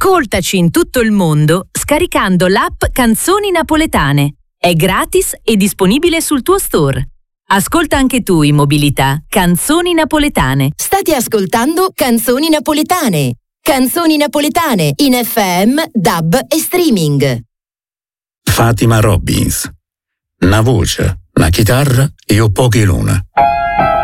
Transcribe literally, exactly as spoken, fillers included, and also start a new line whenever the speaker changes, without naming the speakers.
Ascoltaci in tutto il mondo scaricando l'app Canzoni Napoletane. È gratis e disponibile sul tuo store. Ascolta anche tu in mobilità Canzoni Napoletane.
State ascoltando Canzoni Napoletane. Canzoni Napoletane in F M, D A B e streaming.
Fatima Robbins. Una voce, una chitarra e un pochi luna.